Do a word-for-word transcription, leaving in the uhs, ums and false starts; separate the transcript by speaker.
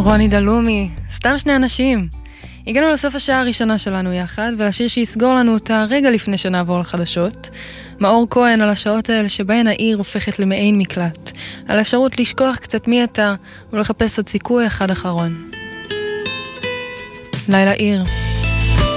Speaker 1: רוני דלומי, סתם שני אנשים. הגענו לסוף השעה הראשונה שלנו יחד, ולשיר שיסגור לנו אותה רגע לפני שנעבור לחדשות. מאור כהן על השעות האלה שבהן העיר הופכת למעין מקלט, על האפשרות לשכוח קצת מי אתה ולחפש עוד סיכוי אחד אחרון. לילה עיר.